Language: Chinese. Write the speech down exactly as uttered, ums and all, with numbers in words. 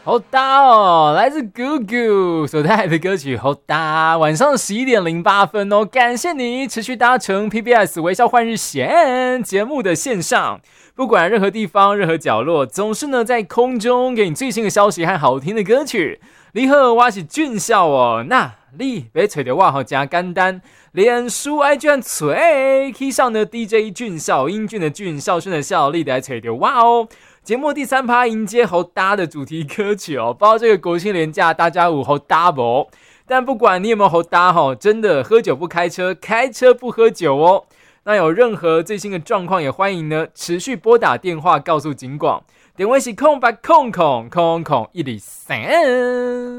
好搭哦，来自 Gugu 所带来的歌曲好搭，晚上十一点零八分哦，感谢你持续搭乘 P B S 微笑换日线节目的线上，不管任何地方任何角落，总是呢在空中给你最新的消息和好听的歌曲。你好，我是俊孝哦，那你别找到我好加简单，脸书 I G 和嘴 K 上的 D J 俊孝，英俊的俊，孝顺的孝，你得找到我哦。节目第三趴迎接好搭的主题歌曲哦，不知道这个国庆连假大家有好搭不？但不管你有没有好搭哈，真的喝酒不开车，开车不喝酒哦。那有任何最新的状况，也欢迎呢持续拨打电话告诉警广，电话是空八空空空空一零三。